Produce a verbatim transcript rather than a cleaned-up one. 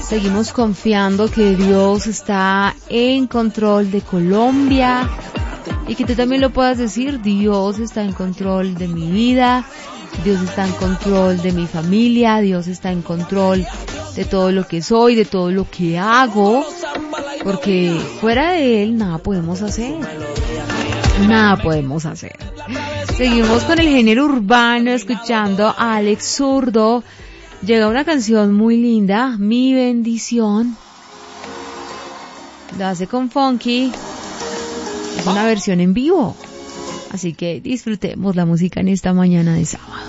Seguimos confiando que Dios está en control de Colombia y que tú también lo puedas decir. Dios está en control de mi vida, Dios está en control de mi familia, Dios está en control de todo lo que soy, de todo lo que hago, porque fuera de Él nada podemos hacer. Nada podemos hacer. Seguimos con el género urbano, escuchando a Alex Zurdo. Llega una canción muy linda, Mi Bendición. Lo hace con Funky. Es una versión en vivo. Así que disfrutemos la música en esta mañana de sábado.